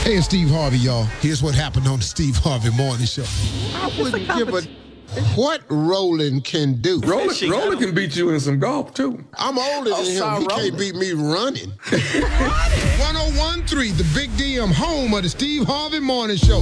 Hey, it's Steve Harvey, y'all. Here's what happened on the Steve Harvey Morning Show. I wouldn't give a what Roland can do. Roland can beat you in some golf, too. I'm older than him. He can't beat me running. 1013, the Big DM, home of the Steve Harvey Morning Show.